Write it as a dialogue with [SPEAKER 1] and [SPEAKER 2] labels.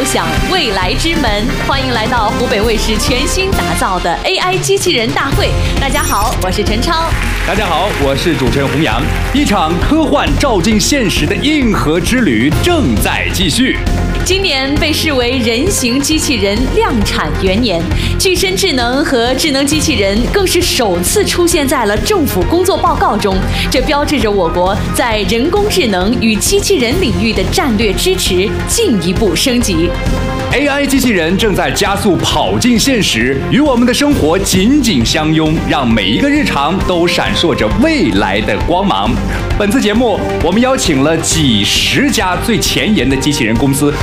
[SPEAKER 1] 奏响未来之门，欢迎来到湖北卫视全新打造的 AI 机器人大会。大家好，我是陈超。
[SPEAKER 2] 大家好，我是主持人洪洋。一场科幻照进现实的硬核之旅正在继续。
[SPEAKER 1] 今年被视为人形机器人量产元年，具身智能和智能机器人更是首次出现在了政府工作报告中，这标志着我国在人工智能与机器人领域的战略支持进一步升级。
[SPEAKER 2] AI 机器人正在加速跑进现实，与我们的生活紧紧相拥，让每一个日常都闪烁着未来的光芒。本次节目，我们邀请了几十家最前沿的机器人公司